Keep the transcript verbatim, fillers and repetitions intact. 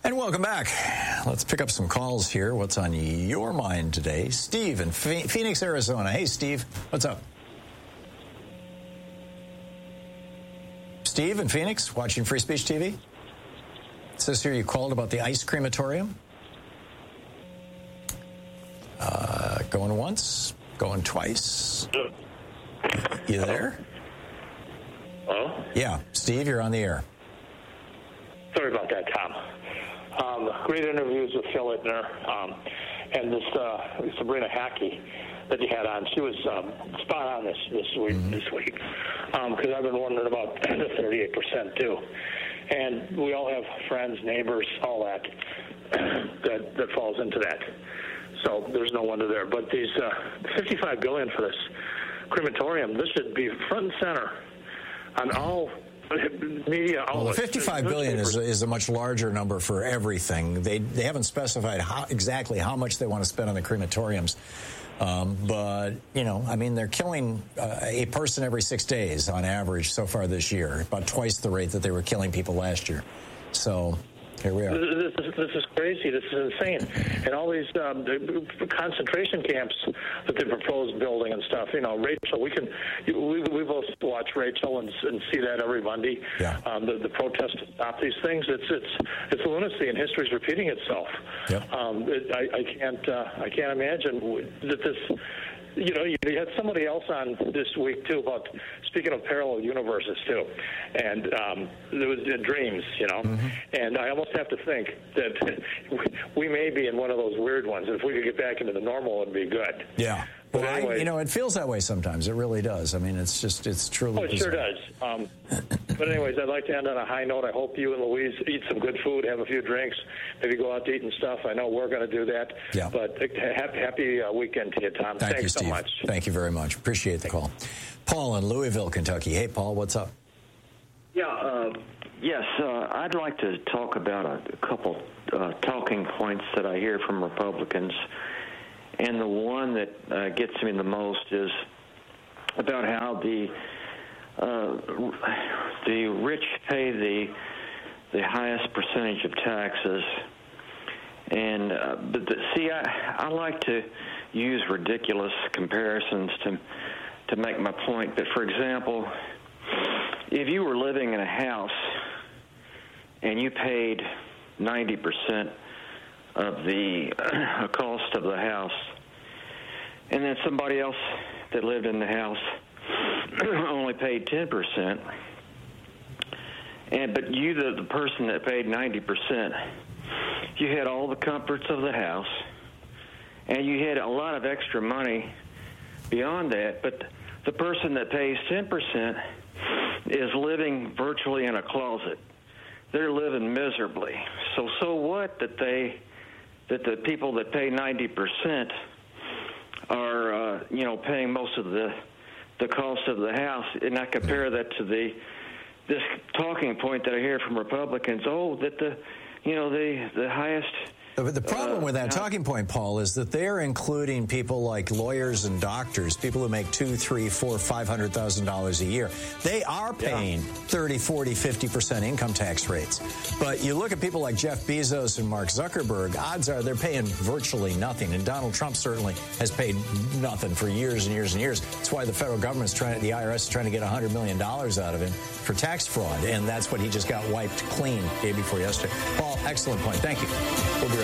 And welcome back. Let's pick up some calls here. What's on your mind today? Steve in Phoenix, Arizona. Hey, Steve. What's up? Steve in Phoenix, watching Free Speech T V. It says here you called about the ice crematorium. Uh, going once, going twice. You there? Hello? Yeah. Steve, you're on the air. Sorry about that, Tom. Um, great interviews with Phil Ittner, um, and this uh, Sabrina Hackey that you had on. She was um, spot on this this week. Mm-hmm. This week, because um, I've been wondering about the thirty-eight percent too. And we all have friends, neighbors, all that that that falls into that. So there's no wonder there. But these uh, fifty-five billion dollars for this crematorium, this should be front and center on all media. Well, the fifty-five billion dollars is, is a much larger number for everything. They they haven't specified how exactly how much they want to spend on the crematoriums. Um, but, you know, I mean, they're killing uh, a person every six days on average so far this year, about twice the rate that they were killing people last year. So here we are. This, this, this is crazy. This is insane. And all these um, the concentration camps that they propose building and stuff. You know, Rachel, we can we, we both watch Rachel and, and see that every Monday. Yeah. Um, the, the protest to stop these things. It's it's it's lunacy, and history's repeating itself. Yep. Um, it, I, I can't uh, I can't imagine that this. You know, you had somebody else on this week, too, about speaking of parallel universes, too. And um, there was uh, dreams, you know. Mm-hmm. And I almost have to think that we may be in one of those weird ones. If we could get back into the normal, it would be good. Yeah. But well, anyway, I, you know, it feels that way sometimes. It really does. I mean, it's just, it's truly Oh, it bizarre. sure does. Um, but anyways, I'd like to end on a high note. I hope you and Louise eat some good food, have a few drinks, maybe go out to eat and stuff. I know we're going to do that. Yeah. But happy, happy uh, weekend to you, Tom. Thank Thanks you, Steve. so much. Thank you very much. Appreciate the call. Paul in Louisville, Kentucky. Hey, Paul, what's up? Yeah, uh, yes, uh, I'd like to talk about a, a couple uh, talking points that I hear from Republicans. And the one that uh, gets me the most is about how the uh, the rich pay the the highest percentage of taxes. And uh, but the, see, I, I like to use ridiculous comparisons to to make my point. But for example, if you were living in a house and you paid ninety percent of the uh, cost of the house, and then somebody else that lived in the house only paid ten percent, and but you, the, the person that paid ninety percent, you had all the comforts of the house, and you had a lot of extra money beyond that, but the person that pays ten percent is living virtually in a closet. They're living miserably. So, so what that they... that the people that pay ninety percent are, uh, you know, paying most of the the cost of the house, and I compare that to the this talking point that I hear from Republicans. Oh, that the, you know, the the highest. But the problem uh, with that talking point, Paul, is that they're including people like lawyers and doctors, people who make two, three, four, five hundred thousand dollars a year. They are paying yeah. thirty, forty, fifty percent income tax rates. But you look at people like Jeff Bezos and Mark Zuckerberg, odds are they're paying virtually nothing. And Donald Trump certainly has paid nothing for years and years and years. That's why the federal government's trying, the I R S is trying to get one hundred million dollars out of him for tax fraud. And that's what he just got wiped clean day before yesterday. Paul, excellent point. Thank you. We'll be right back.